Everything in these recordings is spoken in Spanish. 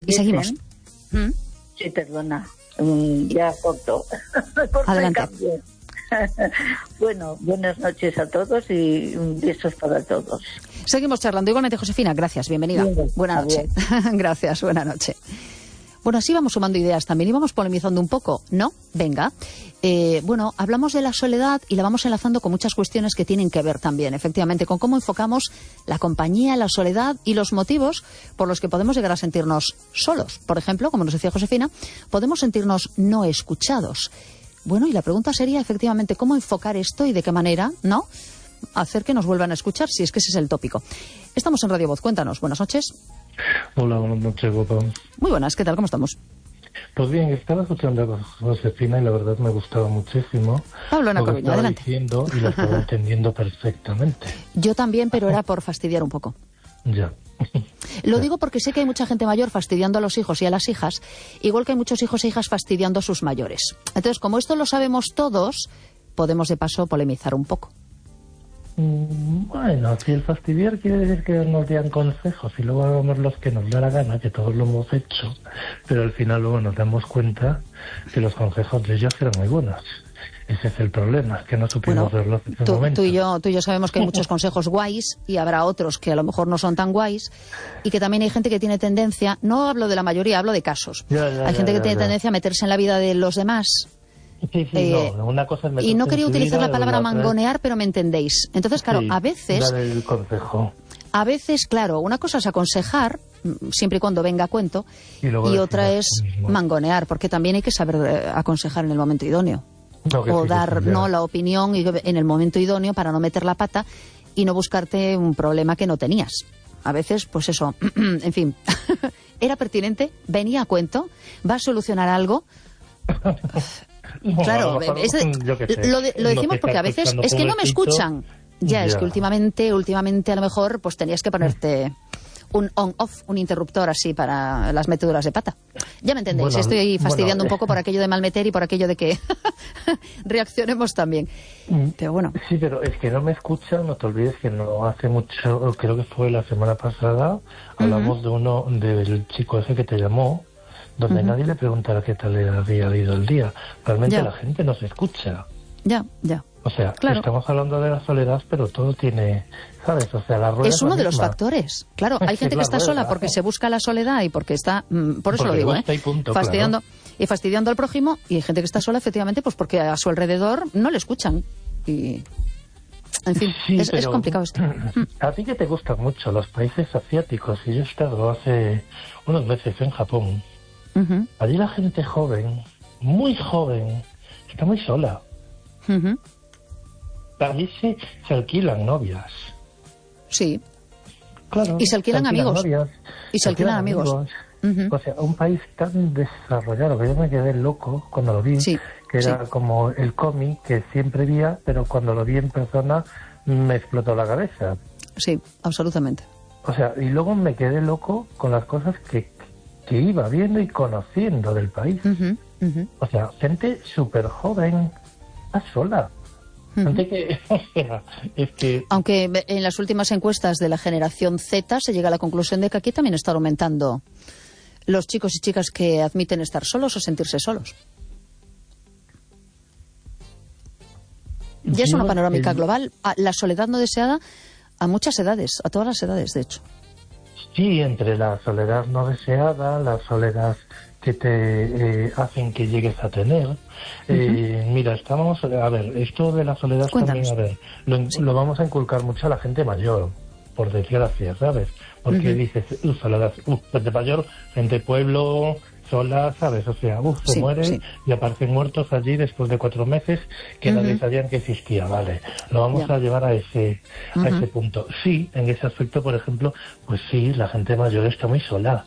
Y seguimos. Sí, perdona. Ya corto. Adelante. Bueno, buenas noches a todos y besos para todos. Seguimos charlando. Igualmente, Josefina, gracias, bienvenida. Bien, buena noche. Gracias, buena noche. Bueno, así vamos sumando ideas también y vamos polemizando un poco, ¿no? Venga. Bueno, hablamos de la soledad y la vamos enlazando con muchas cuestiones que tienen que ver también, efectivamente, con cómo enfocamos la compañía, la soledad y los motivos por los que podemos llegar a sentirnos solos. Por ejemplo, como nos decía Josefina, podemos sentirnos no escuchados. Bueno, y la pregunta sería, efectivamente, ¿cómo enfocar esto y de qué manera, no?, hacer que nos vuelvan a escuchar, si es que ese es el tópico. Estamos en Radio Voz, cuéntanos. Buenas noches. Hola, buenas noches, guapa. Muy buenas, ¿qué tal? ¿Cómo estamos? Pues bien, estaba escuchando a Josefina y la verdad me gustaba muchísimo. Pablo Nacoviño, adelante. Diciendo y lo estaba entendiendo perfectamente. Yo también, pero era por fastidiar un poco. Ya. Lo digo porque sé que hay mucha gente mayor fastidiando a los hijos y a las hijas, igual que hay muchos hijos e hijas fastidiando a sus mayores. Entonces, como esto lo sabemos todos, podemos de paso polemizar un poco. Bueno, si el fastidiar quiere decir que nos den consejos y luego hagamos los que nos da la gana, que todos lo hemos hecho, pero al final luego nos damos cuenta que los consejos de ellos eran muy buenos. Ese es el problema, que no supimos verlos en ese momento. Tú y yo sabemos que hay muchos consejos guays y habrá otros que a lo mejor no son tan guays y que también hay gente que tiene tendencia, no hablo de la mayoría, hablo de casos. Hay gente que tiene tendencia a meterse en la vida de los demás. Sí, no, una cosa es y no quería utilizar la palabra mangonear, pero me entendéis. Entonces, claro, a veces... Dar el consejo. A veces, claro, una cosa es aconsejar, siempre y cuando venga a cuento, y otra es mangonear, porque también hay que saber aconsejar en el momento idóneo. O dar la opinión en el momento idóneo para no meter la pata y no buscarte un problema que no tenías. A veces, pues eso, en fin, era pertinente, venía a cuento, va a solucionar algo... Claro, lo decimos porque a veces es que no me escuchan. Ya, es que últimamente a lo mejor pues tenías que ponerte un on-off, un interruptor así para las meteduras de pata. Ya me entendéis, estoy fastidiando un poco por aquello de malmeter y por aquello de que reaccionemos también. Pero bueno. Sí, pero es que no me escuchan, no te olvides que no hace mucho, creo que fue la semana pasada, hablamos del chico ese que te llamó, donde nadie le preguntara qué tal le había ido el día. Realmente la gente no se escucha. Ya. O sea, estamos hablando de la soledad, pero todo tiene, ¿sabes? O sea, la rueda es uno de los factores. Claro, hay gente que está sola porque se busca la soledad y porque está, por eso lo digo, fastidiando al prójimo, y hay gente que está sola efectivamente pues porque a su alrededor no le escuchan. Y... En fin, es complicado esto. A ti que te gustan mucho los países asiáticos, y yo he estado hace unos meses en Japón. Allí la gente joven, muy joven, está muy sola. Allí se alquilan novias. Sí. Claro. Y se alquilan amigos. Novias, y se alquilan amigos. O sea, un país tan desarrollado que yo me quedé loco cuando lo vi, que era como el cómic que siempre veía, pero cuando lo vi en persona me explotó la cabeza. Sí, absolutamente. O sea, y luego me quedé loco con las cosas que iba viendo y conociendo del país. O sea, gente súper joven, está sola. Gente que, o sea, es que... Aunque en las últimas encuestas de la generación Z se llega a la conclusión de que aquí también está aumentando los chicos y chicas que admiten estar solos o sentirse solos. Ya es una panorámica global. La soledad no deseada a muchas edades, a todas las edades, de hecho. Sí, entre la soledad no deseada, la soledad que te hacen que llegues a tener. Mira, a ver, esto de la soledad Cuéntanos. También, a ver, lo vamos a inculcar mucho a la gente mayor, por desgracia, ¿sabes? Porque dices, soledad, gente mayor, gente pueblo, sola, ¿sabes? O sea, se mueren y aparecen muertos allí después de 4 meses que nadie sabían que existía, ¿vale? Lo vamos a llevar a ese punto. Sí, en ese aspecto, por ejemplo, pues sí, la gente mayor está muy sola.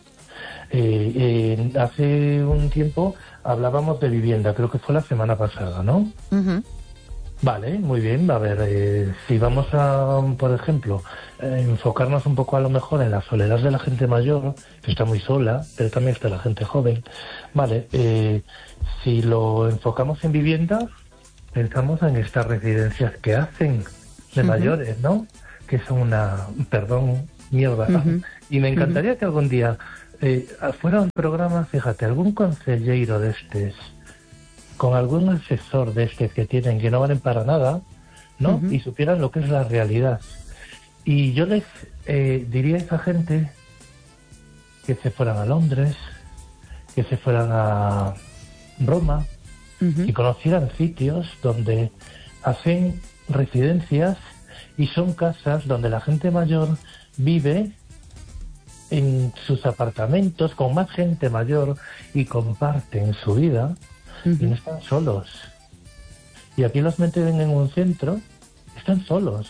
Hace un tiempo hablábamos de vivienda, creo que fue la semana pasada, ¿no? Vale, muy bien. A ver, si vamos a, por ejemplo, enfocarnos un poco a lo mejor en la soledad de la gente mayor, que está muy sola, pero también está la gente joven. Vale, si lo enfocamos en vivienda, pensamos en estas residencias que hacen de mayores, ¿no? Que son una, mierda. Y me encantaría que algún día fuera un programa, fíjate, algún consejero de estos, con algún asesor de estos que tienen, que no valen para nada, ¿no? Y supieran lo que es la realidad. Y yo les diría a esa gente que se fueran a Londres, que se fueran a Roma, y conocieran sitios donde hacen residencias y son casas donde la gente mayor vive en sus apartamentos con más gente mayor y comparten su vida y no están solos. Y aquí los meten en un centro, están solos.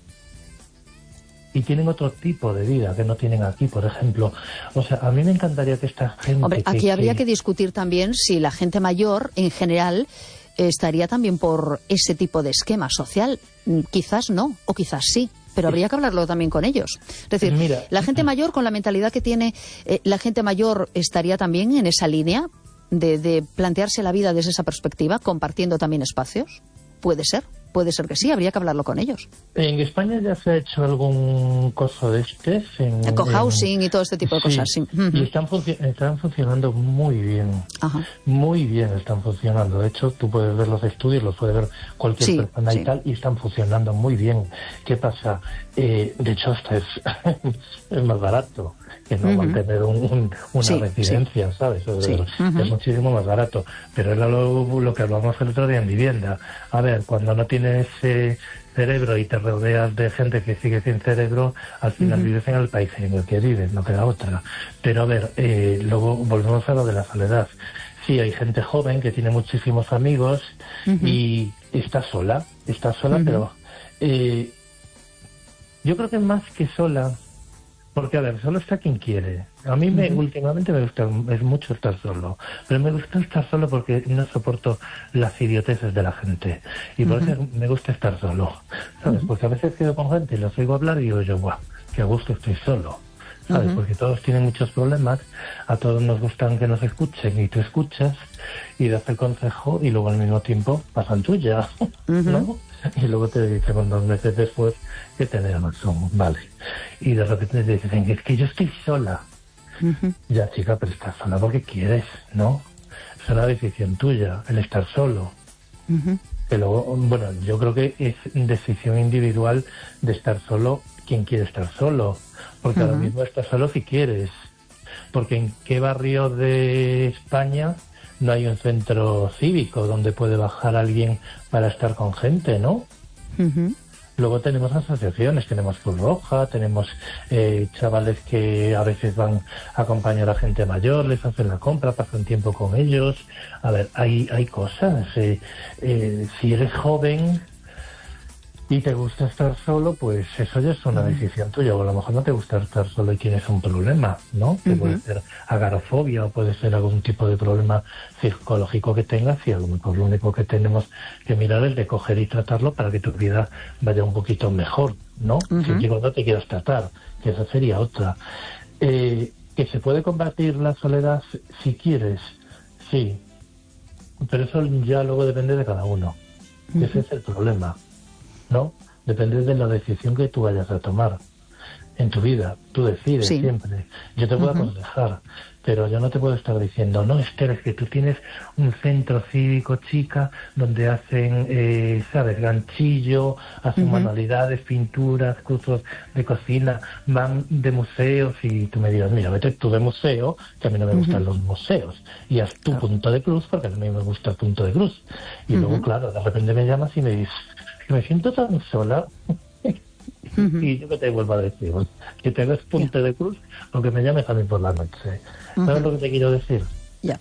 Y tienen otro tipo de vida que no tienen aquí, por ejemplo. O sea, a mí me encantaría que esta gente... Hombre, aquí habría que discutir también si la gente mayor, en general, estaría también por ese tipo de esquema social. Quizás no, o quizás sí, pero habría que hablarlo también con ellos. Es decir, mira, la gente mayor, con la mentalidad que tiene, la gente mayor estaría también en esa línea de plantearse la vida desde esa perspectiva, compartiendo también espacios. Puede ser que sí, habría que hablarlo con ellos. En España ya se ha hecho algún coso de estos. Cohousing y todo este tipo de cosas, sí. Y están funcionando muy bien. Ajá. Muy bien están funcionando. De hecho, tú puedes ver los estudios, los puede ver cualquier persona y tal, y están funcionando muy bien. ¿Qué pasa? De hecho, hasta es más barato que no mantener una residencia, ¿sabes? Es muchísimo más barato. Pero era lo que hablábamos el otro día en vivienda. A ver, cuando no tienes cerebro y te rodeas de gente que sigue sin cerebro, al final vives en el país en el que vives, no queda otra. Pero a ver, luego volvemos a lo de la soledad. Sí, hay gente joven que tiene muchísimos amigos y está sola, pero yo creo que más que sola, porque a ver, solo está quien quiere. A mí últimamente me gusta mucho estar solo, pero me gusta estar solo porque no soporto las idioteces de la gente. Y por eso me gusta estar solo, ¿sabes? Porque a veces quedo con gente y los oigo hablar y digo yo, guau, qué a gusto estoy solo, ¿sabes? Porque todos tienen muchos problemas, a todos nos gustan que nos escuchen y tú escuchas y das el consejo y luego al mismo tiempo pasan tuya, ¿no? Y luego te dicen 2 meses después que tenés razón, vale. Y de repente te dicen, es que yo estoy sola. Ya, chica, pero estás sola porque quieres, ¿no? Es una decisión tuya, el estar solo. Que luego, bueno, yo creo que es decisión individual de estar solo quien quiere estar solo. Porque ahora mismo estás solo si quieres. Porque en qué barrio de España no hay un centro cívico donde puede bajar alguien para estar con gente, ¿no? Luego tenemos asociaciones, tenemos Cruz Roja, tenemos chavales que a veces van a acompañar a gente mayor, les hacen la compra, pasan tiempo con ellos. A ver, hay cosas. Si eres joven y te gusta estar solo, pues eso ya es una decisión tuya. O a lo mejor no te gusta estar solo y tienes un problema, ¿no? Que puede ser agorafobia o puede ser algún tipo de problema psicológico que tengas, y a lo mejor lo único que tenemos que mirar es de coger y tratarlo para que tu vida vaya un poquito mejor, ¿no? Siempre y cuando te quieras tratar, que esa sería otra. Que se puede combatir la soledad si quieres, sí, pero eso ya luego depende de cada uno. Ese es el problema, ¿no? Depende de la decisión que tú vayas a tomar en tu vida. Tú decides siempre. Yo te puedo aconsejar, pero yo no te puedo estar diciendo, no, Esther, es que tú tienes un centro cívico, chica, donde hacen, ¿sabes?, ganchillo, hacen manualidades, pinturas, cursos de cocina, van de museos, y tú me dirás, mira, vete tú de museo, que a mí no me gustan los museos, y haz tu punto de cruz, porque a mí me gusta el punto de cruz. Y luego, claro, de repente me llamas y me dices, me siento tan sola. Y yo que te vuelvo a decir, que te hagas punto de cruz o que me llames también por la noche. ¿Sabes lo que te quiero decir? Ya.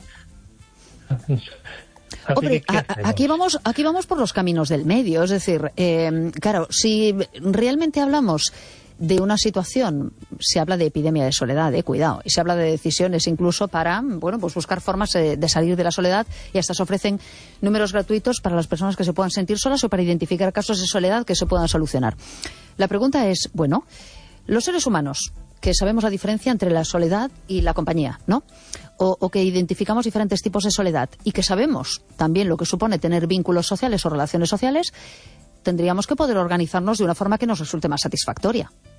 Hombre, aquí vamos por los caminos del medio. Es decir, claro, si realmente hablamos de una situación, se habla de epidemia de soledad, cuidado, y se habla de decisiones incluso para, bueno, pues buscar formas de salir de la soledad, y hasta se ofrecen números gratuitos para las personas que se puedan sentir solas o para identificar casos de soledad que se puedan solucionar. La pregunta es, bueno, los seres humanos, que sabemos la diferencia entre la soledad y la compañía, ¿no? O que identificamos diferentes tipos de soledad y que sabemos también lo que supone tener vínculos sociales o relaciones sociales, tendríamos que poder organizarnos de una forma que nos resulte más satisfactoria.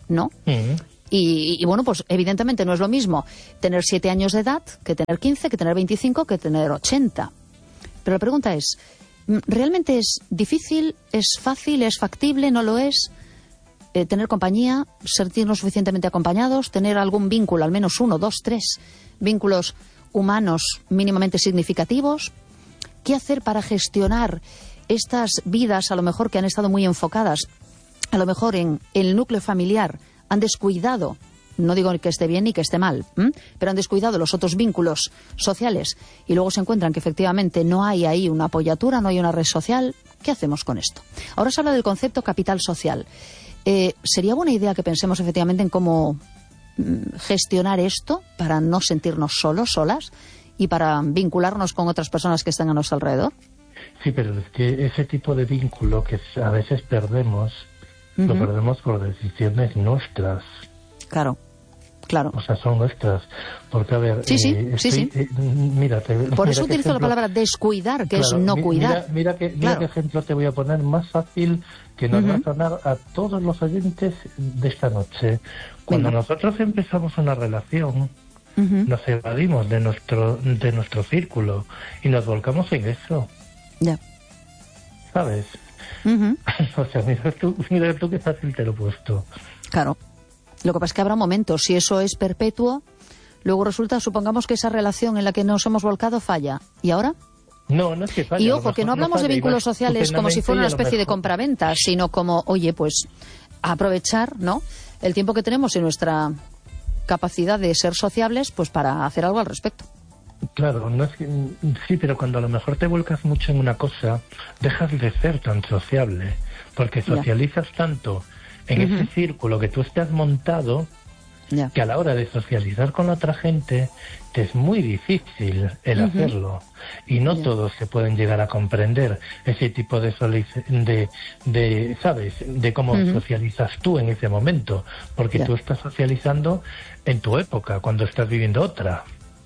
¿no? Y bueno, pues evidentemente no es lo mismo tener 7 años de edad que tener 15, que tener 25, que tener 80. Pero la pregunta es, ¿realmente es difícil, es fácil, es factible, no lo es? Tener compañía, sentirnos suficientemente acompañados, tener algún vínculo, al menos 1, 2, 3 vínculos humanos mínimamente significativos. ¿Qué hacer para gestionar estas vidas, a lo mejor que han estado muy enfocadas, a lo mejor en el núcleo familiar, han descuidado, no digo que esté bien ni que esté mal, pero han descuidado los otros vínculos sociales y luego se encuentran que efectivamente no hay ahí una apoyatura, no hay una red social? ¿Qué hacemos con esto? Ahora se habla del concepto capital social. ¿Sería buena idea que pensemos efectivamente en cómo gestionar esto para no sentirnos solos, solas, y para vincularnos con otras personas que están a nuestro alrededor? Sí, pero es que ese tipo de vínculo que a veces perdemos, lo perdemos por decisiones nuestras. Claro, claro. O sea, son nuestras. Porque, a ver... Sí. Mira, por eso utilizo la palabra descuidar, que claro, es no cuidar. Mira qué ejemplo te voy a poner más fácil que nos va a sonar a todos los oyentes de esta noche. Cuando nosotros empezamos una relación, nos evadimos de nuestro círculo y nos volcamos en eso. Ya. ¿Sabes? O sea, mira tú qué fácil te lo he puesto. Claro. Lo que pasa es que habrá momentos, si eso es perpetuo, luego resulta, supongamos que esa relación en la que nos hemos volcado falla. ¿Y ahora? No es que falla. Y ojo, que no hablamos de vínculos sociales como si fuera una especie de compraventa, sino como, oye, pues aprovechar, ¿no?, el tiempo que tenemos y nuestra capacidad de ser sociables, pues para hacer algo al respecto. Claro, no es que, sí, pero cuando a lo mejor te vuelcas mucho en una cosa, dejas de ser tan sociable, porque socializas tanto en ese círculo que tú estás montado, que a la hora de socializar con otra gente te es muy difícil el hacerlo, y no todos se pueden llegar a comprender ese tipo de ¿sabes?, de cómo socializas tú en ese momento, porque tú estás socializando en tu época, cuando estás viviendo otra.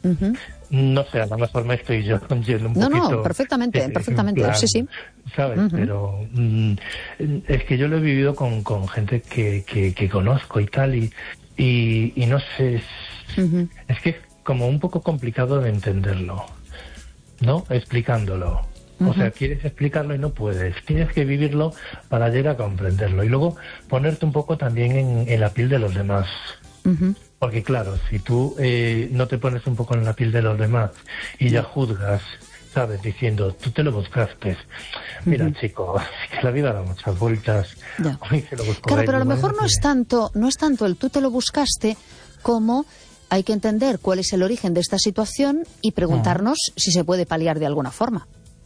No sé, a lo mejor me estoy yo yendo un poquito... No, perfectamente, plan, sí. ¿Sabes? Pero es que yo lo he vivido con gente que conozco y tal, y no sé, es que es como un poco complicado de entenderlo, ¿no? Explicándolo. O sea, quieres explicarlo y no puedes. Tienes que vivirlo para llegar a comprenderlo. Y luego ponerte un poco también en la piel de los demás. Porque claro, si tú no te pones un poco en la piel de los demás y ya juzgas, ¿sabes?, diciendo, tú te lo buscaste. Mira, chico, que la vida da muchas vueltas. Claro, pero a lo mejor no es tanto el tú te lo buscaste, como hay que entender cuál es el origen de esta situación y preguntarnos si se puede paliar de alguna forma.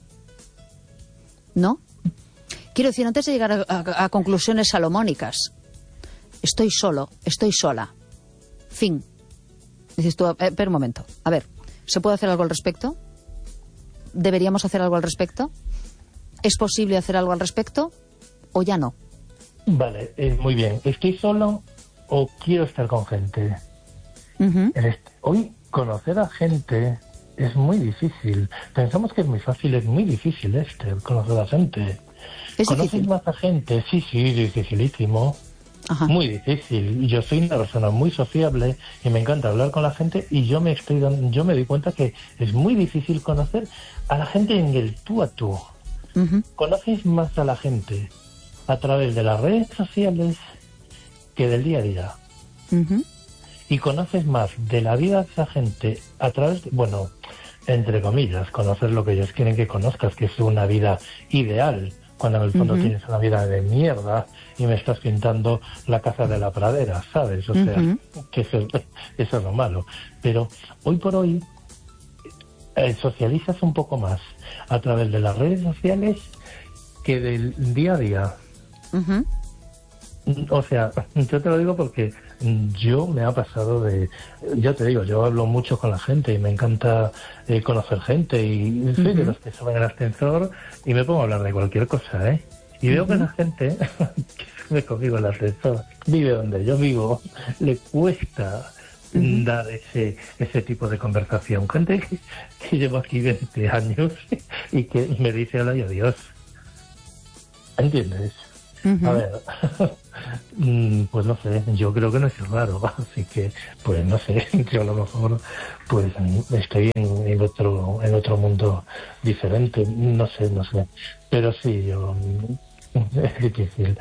¿No? Quiero decir, antes de llegar a conclusiones salomónicas, estoy solo, estoy sola. Fin. Dices tú, espera un momento. A ver, ¿se puede hacer algo al respecto? ¿Deberíamos hacer algo al respecto? ¿Es posible hacer algo al respecto? ¿O ya no? Vale, muy bien. ¿Estoy solo o quiero estar con gente? Hoy conocer a gente es muy difícil. Pensamos que es muy fácil, es muy difícil conocer a gente. ¿Es ¿Conoces difícil? más a gente? Sí, dificilísimo. Muy difícil. Yo soy una persona muy sociable y me encanta hablar con la gente, y yo me doy cuenta que es muy difícil conocer a la gente en el tú a tú. Conoces más a la gente a través de las redes sociales que del día a día. Y conoces más de la vida de esa gente a través de, bueno, entre comillas, conocer lo que ellos quieren que conozcas, que es una vida ideal, cuando en el fondo tienes una vida de mierda y me estás pintando la casa de la pradera, ¿sabes? O sea, que eso es lo malo. Pero hoy por hoy socializas un poco más a través de las redes sociales que del día a día. O sea, yo te lo digo porque yo me ha pasado ya te digo, yo hablo mucho con la gente y me encanta conocer gente, y soy de los que suben el ascensor y me pongo a hablar de cualquier cosa, ¿eh? Y veo que la gente que sube conmigo el ascensor, vive donde yo vivo, le cuesta dar ese tipo de conversación. Gente que llevo aquí 20 años y que me dice hola y adiós. ¿Entiendes? A ver, Pues no sé, yo creo que no es raro, así que, pues no sé, yo a lo mejor pues estoy en otro mundo diferente, no sé, pero sí, es difícil.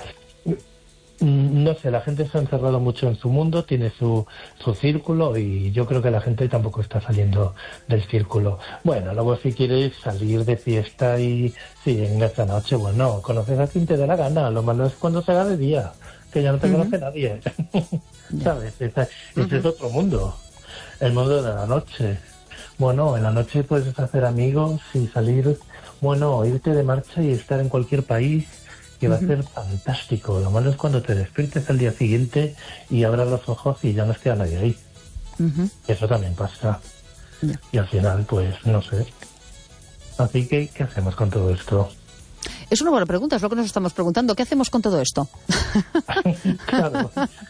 No sé, la gente se ha encerrado mucho en su mundo, tiene su círculo y yo creo que la gente tampoco está saliendo del círculo. Bueno, luego si quieres salir de fiesta y sí, en esta noche, bueno, conoces a quien te dé la gana, lo malo es cuando se haga de día, que ya no te conoce nadie, ¿sabes? Este es otro mundo, el mundo de la noche. Bueno, en la noche puedes hacer amigos y salir, bueno, irte de marcha y estar en cualquier país, que va a ser fantástico. Lo malo es cuando te despiertes al día siguiente y abras los ojos y ya no esté nadie ahí. Eso también pasa. Y al final, pues, no sé. Así que, ¿qué hacemos con todo esto? Es una buena pregunta, es lo que nos estamos preguntando. ¿Qué hacemos con todo esto? Claro,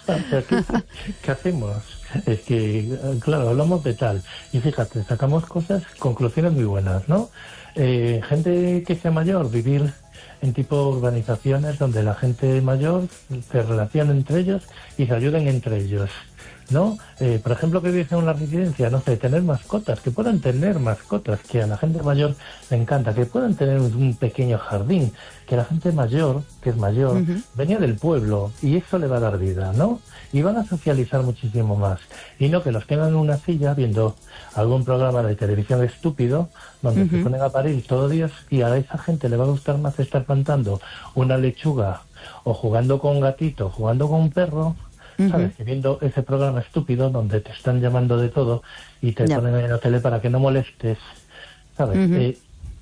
¿qué hacemos? Es que, claro, hablamos de tal. Y fíjate, sacamos conclusiones muy buenas, ¿no? Gente que sea mayor, vivir en tipo urbanizaciones donde la gente mayor se relaciona entre ellos y se ayuden entre ellos, ¿no? Por ejemplo, que vives en una residencia, no sé, tener mascotas, que puedan tener mascotas, que a la gente mayor le encanta, que puedan tener un pequeño jardín, que la gente mayor, que es mayor, venía del pueblo y eso le va a dar vida, ¿no? Y van a socializar muchísimo más. Y no que los tengan en una silla viendo algún programa de televisión estúpido donde se ponen a parir todos los días y a esa gente le va a gustar más estar plantando una lechuga o jugando con un gatito, jugando con un perro, ¿sabes? Que viendo ese programa estúpido donde te están llamando de todo y te ponen en la tele para que no molestes, ¿sabes?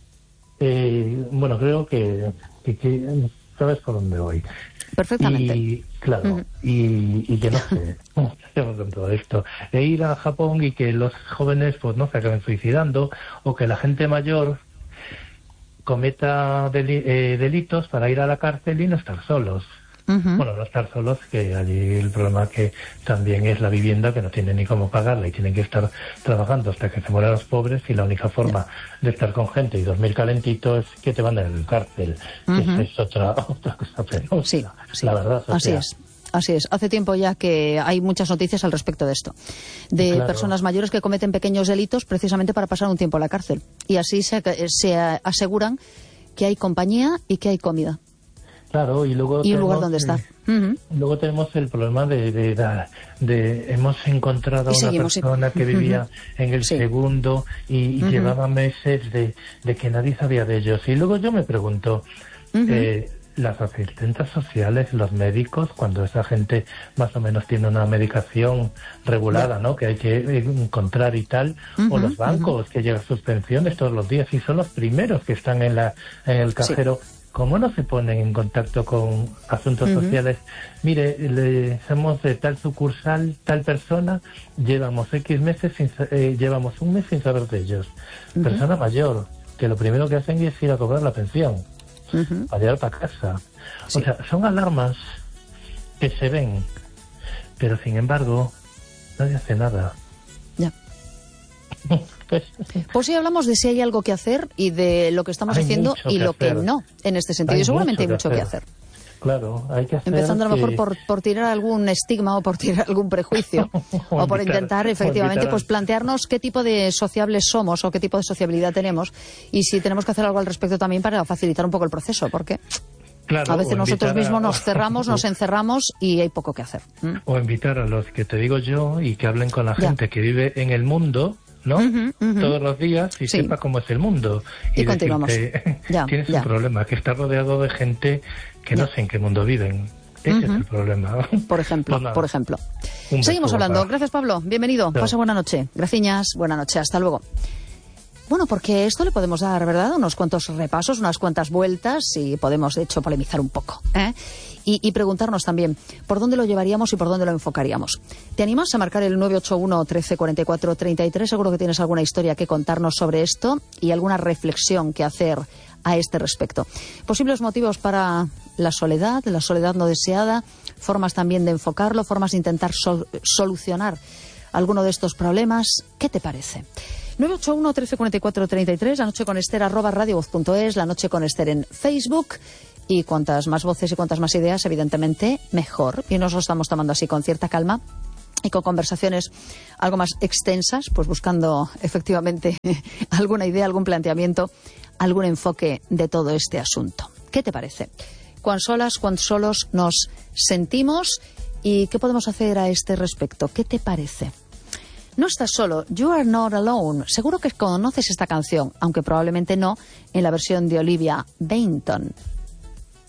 Bueno, creo que sabes por dónde voy. Perfectamente. Y claro, y que no sé, con todo esto, de ir a Japón y que los jóvenes pues no se acaben suicidando, o que la gente mayor cometa delitos para ir a la cárcel y no estar solos. Bueno, no estar solos, que allí el problema que también es la vivienda, que no tienen ni cómo pagarla y tienen que estar trabajando hasta que se mueran los pobres, y la única forma de estar con gente y dormir calentito es que te manden a la cárcel. Esa es otra cosa penosa, sí, la verdad. Así es. Hace tiempo ya que hay muchas noticias al respecto de esto. De personas mayores que cometen pequeños delitos precisamente para pasar un tiempo en la cárcel. Y así se aseguran que hay compañía y que hay comida. Claro, y luego un lugar donde estar. Luego tenemos el problema de hemos encontrado una persona que vivía en el segundo y llevaba meses de que nadie sabía de ellos. Y luego yo me pregunto, las asistentes sociales, los médicos, cuando esa gente más o menos tiene una medicación regulada, ¿no?, que hay que encontrar y tal, o los bancos que llegan sus pensiones todos los días y son los primeros que están en el cajero. ¿Cómo no se ponen en contacto con asuntos sociales? Mire, somos de tal sucursal, tal persona, llevamos X meses, llevamos un mes sin saber de ellos. Persona mayor, que lo primero que hacen es ir a cobrar la pensión, para llevar para casa. O sea, son alarmas que se ven, pero sin embargo, nadie hace nada. Ya. Pues sí, hablamos de si hay algo que hacer y de lo que estamos haciendo y lo que no, en este sentido. Seguramente hay mucho que hacer. Claro, hay que hacer. Empezando a lo mejor por tirar algún estigma o por tirar algún prejuicio o por intentar efectivamente pues plantearnos qué tipo de sociables somos o qué tipo de sociabilidad tenemos y si tenemos que hacer algo al respecto también para facilitar un poco el proceso, porque a veces nosotros mismos nos cerramos, nos encerramos y hay poco que hacer. O invitar a los que te digo yo y que hablen con la gente que vive en el mundo, ¿no? Todos los días y sepa cómo es el mundo. Y continuamos. Tienes un problema, que estás rodeado de gente que no sé en qué mundo viven. Ese es el problema. Por ejemplo, pues Seguimos hablando. Gracias, Pablo. Bienvenido. Pasa buena noche. Graciñas. Buena noche. Hasta luego. Bueno, porque esto le podemos dar, ¿verdad?, unos cuantos repasos, unas cuantas vueltas y podemos, de hecho, polemizar un poco, y preguntarnos también por dónde lo llevaríamos y por dónde lo enfocaríamos. ¿Te animas a marcar el 981 13 44 33? Seguro que tienes alguna historia que contarnos sobre esto y alguna reflexión que hacer a este respecto. Posibles motivos para la soledad no deseada, formas también de enfocarlo, formas de intentar solucionar alguno de estos problemas. ¿Qué te parece? 981 13 44 33, la noche con Esther @radiovoz.es, la noche con Esther en Facebook Y cuantas más voces y cuantas más ideas, evidentemente, mejor. Y nos lo estamos tomando así con cierta calma y con conversaciones algo más extensas, pues buscando efectivamente alguna idea, algún planteamiento, algún enfoque de todo este asunto. ¿Qué te parece? ¿Cuán solas, cuán solos nos sentimos? ¿Y qué podemos hacer a este respecto? ¿Qué te parece? No estás solo, You Are Not Alone. Seguro que conoces esta canción, aunque probablemente no en la versión de Olivia Bainton.